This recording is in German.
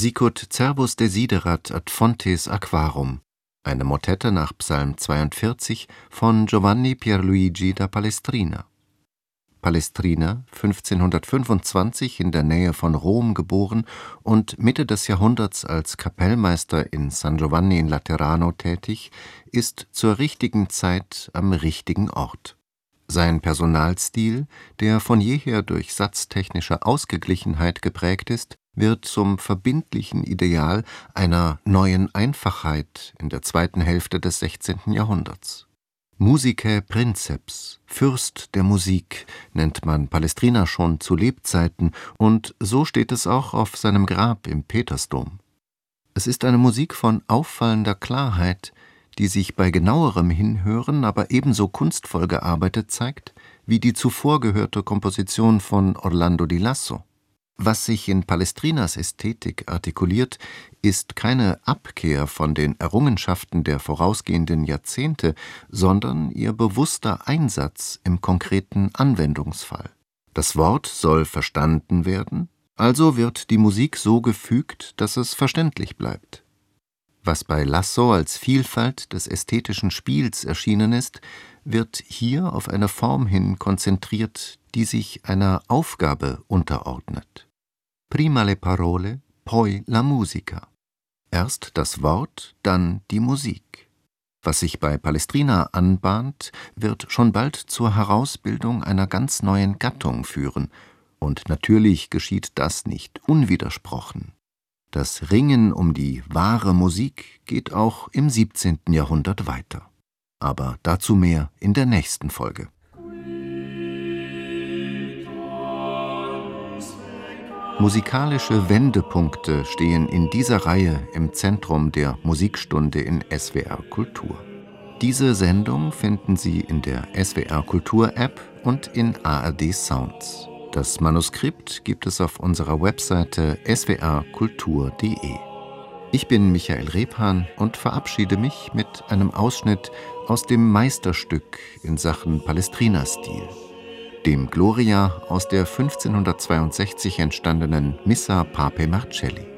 Sicut Cervus desiderat ad fontes aquarum, eine Motette nach Psalm 42 von Giovanni Pierluigi da Palestrina. Palestrina, 1525 in der Nähe von Rom geboren und Mitte des Jahrhunderts als Kapellmeister in San Giovanni in Laterano tätig, ist zur richtigen Zeit am richtigen Ort. Sein Personalstil, der von jeher durch satztechnische Ausgeglichenheit geprägt ist, wird zum verbindlichen Ideal einer neuen Einfachheit in der zweiten Hälfte des 16. Jahrhunderts. Musicae princeps, Fürst der Musik, nennt man Palestrina schon zu Lebzeiten, und so steht es auch auf seinem Grab im Petersdom. Es ist eine Musik von auffallender Klarheit, die sich bei genauerem Hinhören aber ebenso kunstvoll gearbeitet zeigt wie die zuvor gehörte Komposition von Orlando di Lasso. Was sich in Palestrinas Ästhetik artikuliert, ist keine Abkehr von den Errungenschaften der vorausgehenden Jahrzehnte, sondern ihr bewusster Einsatz im konkreten Anwendungsfall. Das Wort soll verstanden werden, also wird die Musik so gefügt, dass es verständlich bleibt. Was bei Lasso als Vielfalt des ästhetischen Spiels erschienen ist, wird hier auf eine Form hin konzentriert, die sich einer Aufgabe unterordnet. Prima le parole, poi la musica. Erst das Wort, dann die Musik. Was sich bei Palestrina anbahnt, wird schon bald zur Herausbildung einer ganz neuen Gattung führen, und natürlich geschieht das nicht unwidersprochen. Das Ringen um die wahre Musik geht auch im 17. Jahrhundert weiter. Aber dazu mehr in der nächsten Folge. Musikalische Wendepunkte stehen in dieser Reihe im Zentrum der Musikstunde in SWR Kultur. Diese Sendung finden Sie in der SWR Kultur App und in ARD Sounds. Das Manuskript gibt es auf unserer Webseite swrkultur.de. Ich bin Michael Rebhahn und verabschiede mich mit einem Ausschnitt aus dem Meisterstück in Sachen Palestrina-Stil, dem Gloria aus der 1562 entstandenen Missa Papae Marcelli.